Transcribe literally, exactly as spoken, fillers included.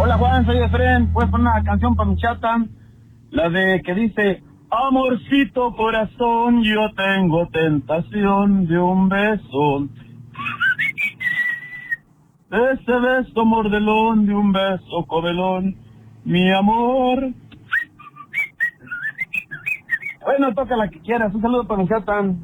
Hola Juan, soy Efren. ¿Puedes poner una canción para mi chata? La de que dice: amorcito corazón, yo tengo tentación de un beso. Ese beso mordelón, de un beso codelón, mi amor. Bueno, toca la que quieras. Un saludo para mi chata.